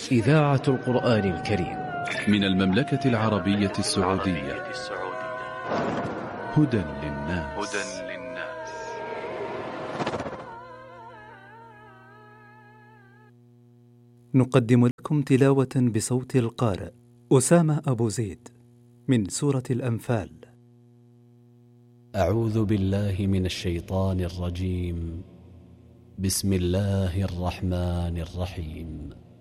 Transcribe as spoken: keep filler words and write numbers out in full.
إذاعة القرآن الكريم من المملكة العربية السعودية. هدى للناس. نقدم لكم تلاوة بصوت القارئ أسامة أبو زيد من سورة الأنفال. أعوذ بالله من الشيطان الرجيم. بسم الله الرحمن الرحيم.